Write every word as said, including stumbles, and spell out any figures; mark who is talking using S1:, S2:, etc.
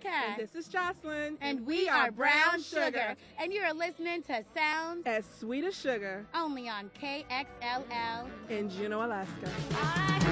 S1: And this is Jocelyn.
S2: And we are Brown Sugar. And you are listening to Sounds
S1: as Sweet as Sugar.
S2: Only on K X L L
S1: in Juneau, Alaska.
S2: I